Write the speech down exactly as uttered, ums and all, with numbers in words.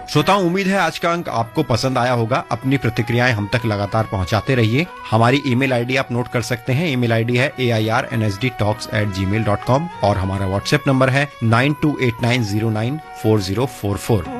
श्रोताओं, उम्मीद है आज का अंक आपको पसंद आया होगा। अपनी प्रतिक्रियाएं हम तक लगातार पहुंचाते रहिए। हमारी ईमेल आईडी आप नोट कर सकते हैं। ईमेल आईडी है ए I R N S D talks eight ji mail dot com और हमारा व्हाट्सएप नंबर है nine to eight nine zero nine four zero four four.